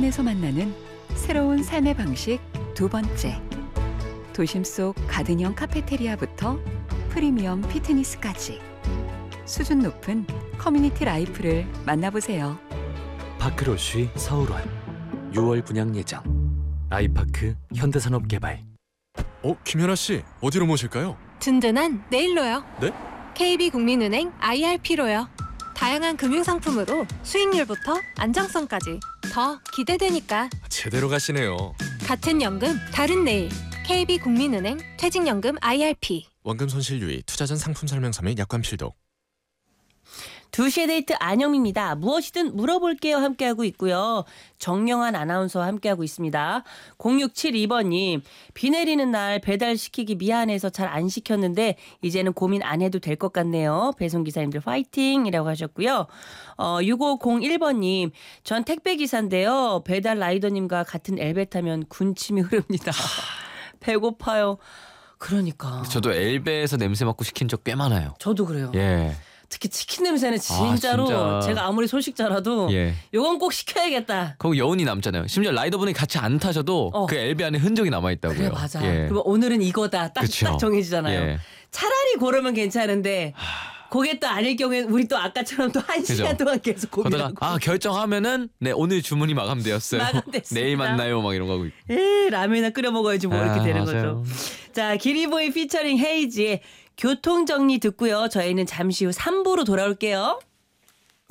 타운에서 만나는 새로운 삶의 방식 두 번째. 도심 속 가든형 카페테리아부터 프리미엄 피트니스까지 수준 높은 커뮤니티 라이프를 만나보세요. 파크로쉬 서울원 6월 분양 예정. 아이파크 현대산업개발. 김연아 씨, 어디로 모실까요? 든든한 내일로요. 네? KB국민은행 IRP로요. 다양한 금융상품으로 수익률부터 안정성까지 더 기대되니까. 제대로 가시네요. 같은 연금, 다른 내일. KB국민은행 퇴직연금 IRP. 원금 손실 유의, 투자 전 상품 설명서 및 약관 필독. 2시의 데이트 안영입니다. 무엇이든 물어볼게요 함께하고 있고요. 정영환 아나운서와 함께하고 있습니다. 0672번님, 비 내리는 날 배달시키기 미안해서 잘 안 시켰는데 이제는 고민 안 해도 될 것 같네요. 배송기사님들 화이팅이라고 하셨고요. 6501번님, 전 택배기사인데요. 배달 라이더님과 같은 엘베 타면 군침이 흐릅니다. 배고파요. 그러니까. 저도 엘베에서 냄새 맡고 시킨 적 꽤 많아요. 저도 그래요. 예. 특히 치킨 냄새는 진짜로 진짜. 제가 아무리 소식자라도 예. 요건 꼭 시켜야겠다. 거기 여운이 남잖아요. 심지어 라이더분이 같이 안 타셔도 그 엘베 안에 흔적이 남아 있다고요. 그래 맞아. 예. 그리고 오늘은 이거다. 딱 정해지잖아요. 예. 차라리 고르면 괜찮은데 그게 또 아닐 경우에 우리 또 아까처럼 또 1시간 동안 계속 고민하고. 결정하면은 네 오늘 주문이 마감되었어요. 마감됐습니다. 내일 만나요 막 이런 거 하고. 라면이나 끓여 먹어야지 뭐 이렇게 되는 맞아요. 거죠. 자, 기리보이 피처링 헤이지의 교통정리 듣고요. 저희는 잠시 후 3부로 돌아올게요.